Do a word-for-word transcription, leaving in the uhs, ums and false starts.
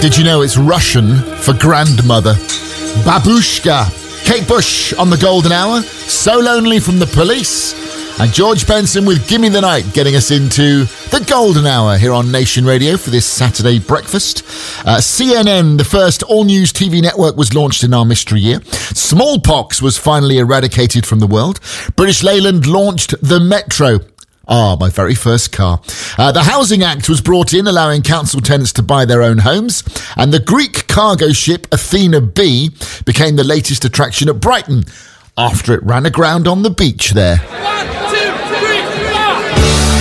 Did you know it's Russian for grandmother? Babushka. Kate Bush on the Golden Hour. So Lonely from The Police. And George Benson with Gimme the Night, getting us into the Golden Hour here on Nation Radio for this Saturday breakfast. Uh, C N N, the first all-news T V network, was launched in our mystery year. Smallpox was finally eradicated from the world. British Leyland launched the Metro. Ah, my very first car. Uh, the Housing Act was brought in, allowing council tenants to buy their own homes. And the Greek cargo ship Athena B became the latest attraction at Brighton after it ran aground on the beach there.